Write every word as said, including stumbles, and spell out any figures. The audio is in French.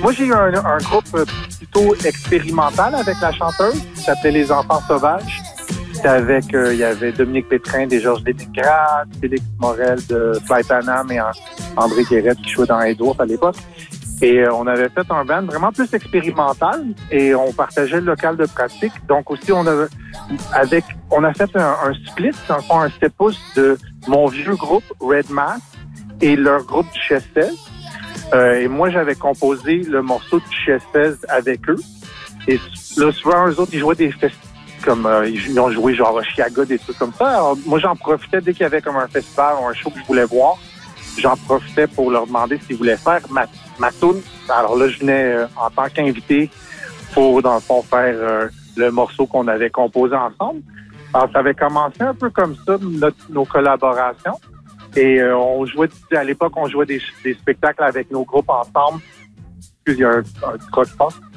moi, j'ai eu un, un groupe plutôt expérimental avec la chanteuse qui s'appelait Les Enfants Sauvages. C'était avec, euh, il y avait Dominique Pétrin des Georges Leningrad, Félix Morel de Fly Panam et André Guérette qui jouait dans Edward à l'époque. Et euh, on avait fait un band vraiment plus expérimental et on partageait le local de pratique. Donc aussi, on avait, avec, on a fait un, un split, dans le fond, un step-pouce de mon vieux groupe Red Mass et leur groupe du Chestel. Euh, et moi, j'avais composé le morceau du Chestel avec eux. Et là, souvent, eux autres, ils jouaient des festivals. Comme euh, ils ont joué genre Chiaga, des trucs comme ça. Alors, moi, j'en profitais dès qu'il y avait comme un festival ou un show que je voulais voir. J'en profitais pour leur demander s'ils voulaient faire ma, ma toune. Alors là, je venais euh, en tant qu'invité pour, dans le fond, faire euh, le morceau qu'on avait composé ensemble. Alors, ça avait commencé un peu comme ça, notre, nos collaborations. Et euh, on jouait, à l'époque, on jouait des, des spectacles avec nos groupes ensemble. Puis, il y a un, un truc, je pense.